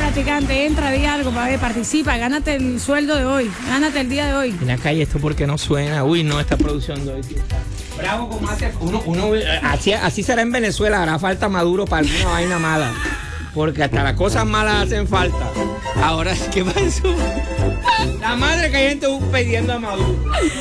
practicante, entra, di algo, para ver, participa, gánate el sueldo de hoy, gánate el día de hoy. En la calle, ¿esto por qué no suena? Uy, no, esta producción de hoy. Bravo, como hace así será en Venezuela, hará falta Maduro para alguna vaina mala. Porque hasta las cosas malas hacen falta. Ahora, ¿qué pasó? La madre que hay gente pidiendo a Maduro.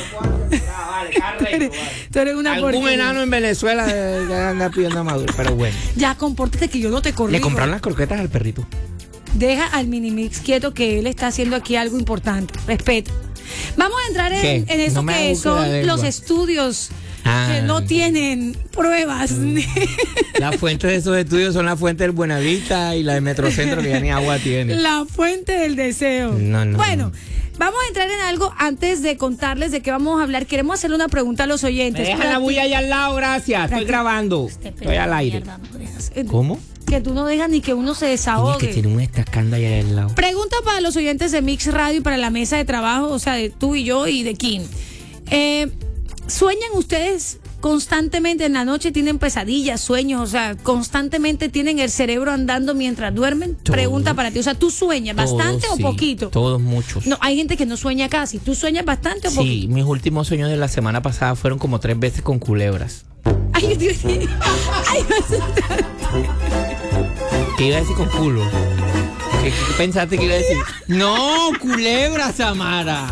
Tú eres una algún porquería. enano en Venezuela que anda pidiendo a Maduro, pero bueno. Ya, compórtate que yo no te corrijo. Le compraron las croquetas al perrito. Deja al Minimix quieto que él está haciendo aquí algo importante. Respeta. Vamos a entrar en eso No me que aguce la son lengua. los estudios que no tienen pruebas. La fuente de esos estudios son la fuente del Buenavista y la de Metrocentro, que ya ni agua tiene. La fuente del deseo. No. Bueno, vamos a entrar en algo antes de contarles de qué vamos a hablar. Queremos hacerle una pregunta a los Me oyentes. dejan la bulla allá al lado, gracias. Estoy grabando. Estoy al aire. ¿Cómo? Que tú no dejas ni que uno se Tienes que desahogue. tener un estacando allá al lado. Pregunta para los oyentes de Mix Radio y para la mesa de trabajo, o sea, de tú y yo y de Kim. ¿Sueñan ustedes constantemente en la noche? ¿Tienen pesadillas, sueños? O sea, ¿constantemente tienen el cerebro andando mientras duermen? Todos. Pregunta para ti. O sea, ¿tú sueñas bastante Todos, o sí. poquito? Todos, muchos. No, hay gente que no sueña casi. ¿Tú sueñas bastante o poquito? Sí, mis últimos sueños de la semana pasada fueron como 3 veces con culebras. Ay, Dios mío. Ay, me asustaste. ¿Qué iba a decir con culo? ¿Qué pensaste que iba a decir? No, culebras, Samara.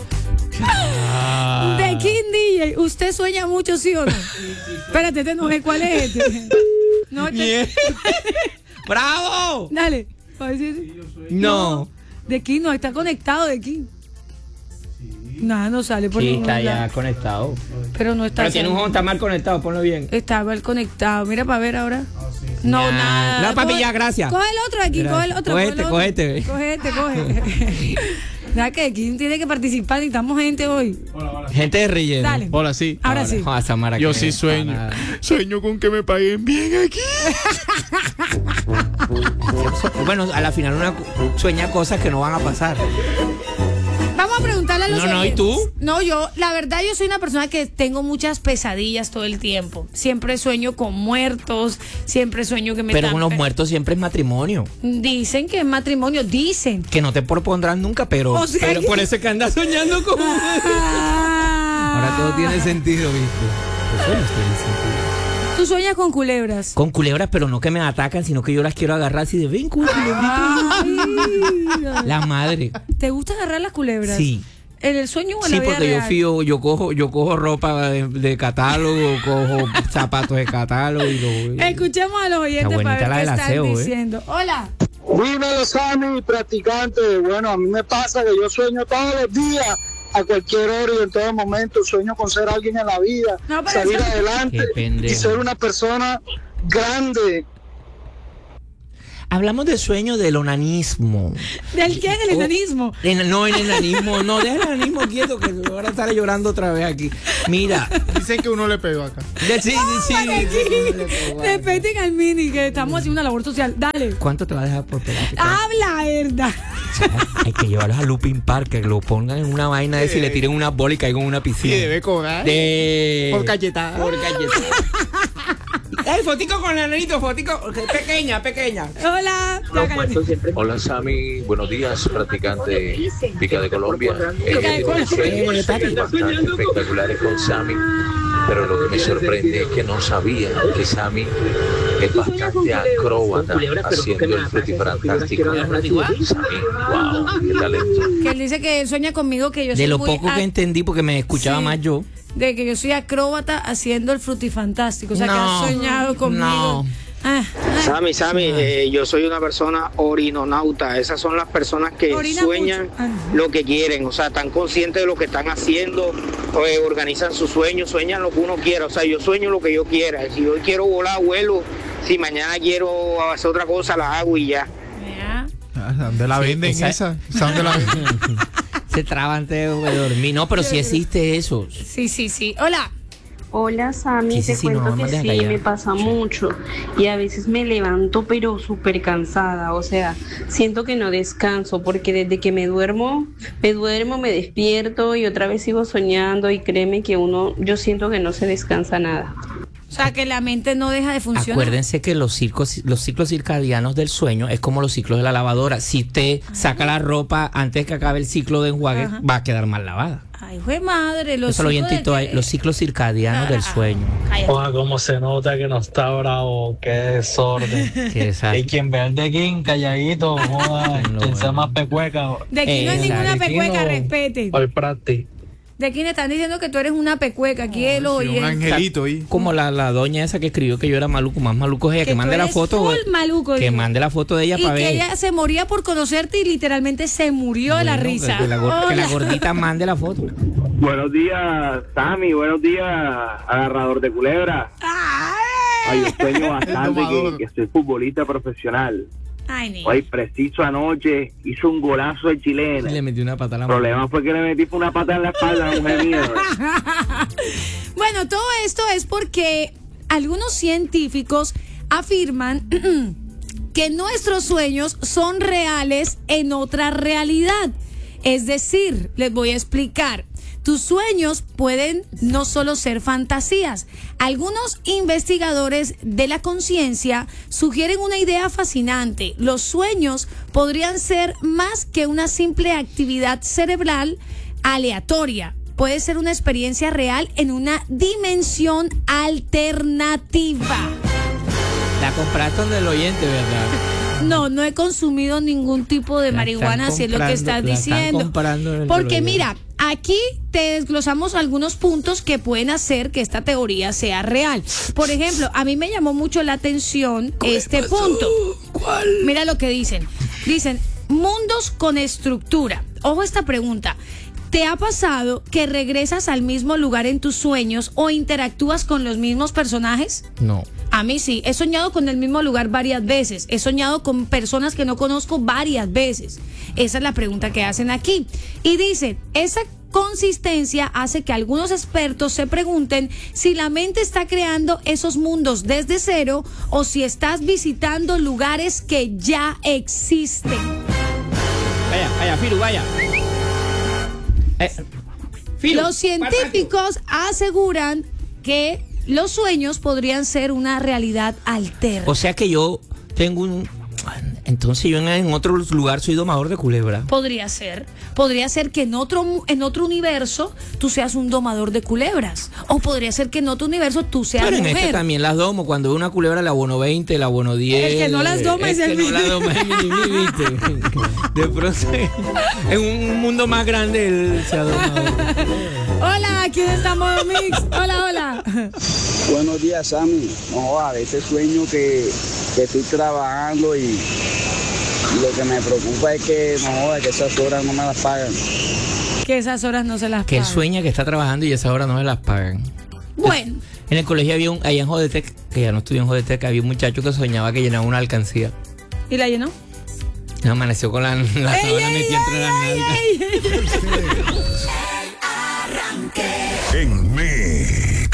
De King DJ, ¿usted sueña mucho, sí o no? Espérate, no sé cuál es este. No, Bien. ¡Bravo! Dale. A ver si- No. De King no, está conectado de King. Nada, no sale por Sí, ningún está lado. ya conectado. Pero no está. Pero tiene un saliendo. ojo, está mal conectado, ponlo bien. Está mal conectado. Mira para ver ahora. No, Nah. nada. No, papi, Coge- ya, gracias. Coge el otro de aquí, coge el otro. Cógete. Coge. Nada, que King tiene que participar. Necesitamos gente hoy. Gente de relleno. Dale. Hola, sí. Ahora sí. Joder, Samara, Yo que sí me sueño. para. Sueño con que me paguen bien aquí. Bueno, a la final uno sueña cosas que no van a pasar. Vamos a preguntarle a los No, ¿y oyentes. tú? No, yo, la verdad, yo soy una persona que tengo muchas pesadillas todo el tiempo. Siempre sueño con muertos, siempre sueño que me Pero están con los muertos siempre es matrimonio. Dicen que es matrimonio, dicen. Que no te propondrán nunca, pero, O sea pero que- por eso es que andas soñando con... Ahora todo tiene sentido, ¿viste? Los sueños tienen sentido. Tú sueñas con culebras. Con culebras, pero no que me atacan, sino que yo las quiero agarrar así de ven, Ay, la madre. ¿te gusta agarrar las culebras? Sí. ¿En el sueño o en Sí, la vida porque real? yo cojo ropa de catálogo, cojo zapatos de catálogo y lo... Escuchemos a los oyentes Está para ver bonita la qué del están aseo, ¿eh? diciendo. Hola. Dímelo, Sammy, practicante. Bueno, a mí me pasa que yo sueño todos los días, a cualquier hora y en todo momento. Sueño con ser alguien en la vida, No, pero salir eso- adelante Qué y pendejo. ser una persona grande. Hablamos de sueño del onanismo. ¿Del qué? Del enanismo. No, el enanismo, no, deja el enanismo quieto, que ahora estaré llorando otra vez aquí. Mira, Dicen que uno le pegó acá. sí. Respeten al mini, que estamos haciendo una labor social. Dale. ¿Cuánto te va a dejar por pegar? Habla, Herda. Hay que llevarlos a Lupin Park, que lo pongan en una vaina de si le tiren una bola y caigan en una Sí, piscina. debe cobrar. De... Por cachetada. Por cachetada. ¡Ey, fotico con el nenito, fotico! Pequeña. Hola. Ya, cállate. Hola Sammy, buenos días, practicante Pica de Colombia. Pica de Colombia. Sueños bastante espectaculares con Sammy, pero lo que me sorprende es que no sabía que Sammy es bastante acróbata haciendo el frutifantástico. Sammy, wow, qué talento. Que él dice que sueña conmigo que yo soy De lo muy poco que entendí, porque me escuchaba Sí. más yo. de que yo soy acróbata haciendo el frutifantástico. O sea, que No, has soñado conmigo. no. Sammy, yo soy una persona orinonauta. Esas son las personas que Orina sueñan mucho. Ah. lo que quieren, o sea, están conscientes de lo que están haciendo, organizan sus sueños, sueñan lo que uno quiera. O sea, yo sueño lo que yo quiera. Si hoy quiero volar, vuelo. Si mañana quiero hacer otra cosa, la hago y ya. Ya. ¿Dónde la Sí, venden esa? ¿Dónde la venden? Se traba antes de dormir. No, pero sí existe eso. Sí. Hola. Hola Sammy, Sí, te sí, no, cuento no que me sí, deja callar. me pasa mucho y a veces me levanto pero súper cansada, o sea, siento que no descanso porque desde que me duermo, me despierto y otra vez sigo soñando y créeme que yo siento que no se descansa nada. sea, que la mente no deja de funcionar. Acuérdense que los ciclos circadianos del sueño es como los ciclos de la lavadora. Si usted saca la ropa antes que acabe el ciclo de enjuague, va a quedar mal lavada. Ay, güey, madre. Eso lo oyentito hay, los ciclos circadianos del sueño. Oja, cómo se nota que no está bravo, qué desorden. Y quien ve el de King calladito, joda, quien sea más pecueca. De aquí no hay ninguna pecueca, respete. Hoy práctico. De aquí le están diciendo que tú eres una pecueca, aquí es el oyente. Un angelito ahí. Como la doña esa que escribió que yo era maluco, más maluco es ella, que mande la foto. Full maluco, que mande la foto de ella para ver. Y que ella se moría por conocerte y literalmente se murió de la risa. Que la gordita mande la foto. Buenos días, Sammy. Buenos días, agarrador de culebra. Ay, yo sueño bastante que soy futbolista profesional. Ay, niño. Hoy, preciso anoche, hizo un golazo de chilena. Le metió una pata a la El problema fue que le metí una pata en la espalda a la mujer mía. Bueno, todo esto es porque algunos científicos afirman que nuestros sueños son reales en otra realidad. Es decir, les voy a explicar. Tus sueños pueden no solo ser fantasías. Algunos investigadores de la conciencia sugieren una idea fascinante. Los sueños podrían ser más que una simple actividad cerebral aleatoria. Puede ser una experiencia real en una dimensión alternativa. La compraste donde el oyente, ¿verdad? No he consumido ningún tipo de marihuana, si es lo que estás diciendo. Porque mira, aquí te desglosamos algunos puntos que pueden hacer que esta teoría sea real. Por ejemplo, a mí me llamó mucho la atención este punto. ¿Cuál? Mira lo que dicen. Dicen, mundos con estructura. Ojo esta pregunta. ¿Te ha pasado que regresas al mismo lugar en tus sueños o interactúas con los mismos personajes? No. A mí sí, he soñado con el mismo lugar varias veces, he soñado con personas que no conozco varias veces. Esa es la pregunta que hacen aquí. Y dicen, esa consistencia hace que algunos expertos se pregunten si la mente está creando esos mundos desde cero o si estás visitando lugares que ya existen. Vaya, Firu, vaya. Los científicos aseguran que los sueños podrían ser una realidad alterna. O sea que yo tengo un... Entonces yo en otro lugar soy domador de culebra. Podría ser que en otro universo tú seas un domador de culebras. O podría ser que en otro universo tú seas pero mujer. en este también las domo. Cuando veo una culebra la abono 20, la abono 10. El que no las doma es el que no las doma es el ¿viste? De pronto en un mundo más grande él se ha domado. Hola, aquí está Modo Mix. Hola. Buenos días, Sammy. No, a veces sueño que estoy trabajando y lo que me preocupa es que que esas horas no me las pagan. Que esas horas no se las pagan. Que él sueña que está trabajando y esas horas no se las pagan. Bueno. En el colegio había allá en Jodetec, que ya no estudió en Jodetec, había un muchacho que soñaba que llenaba una alcancía. ¿Y la llenó? Amaneció con la sábana metida entre las nalgas. En